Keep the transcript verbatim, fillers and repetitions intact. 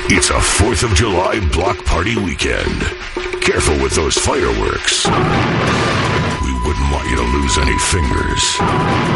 It's a fourth of July block party weekend. Careful with those fireworks. We wouldn't want you to lose any fingers.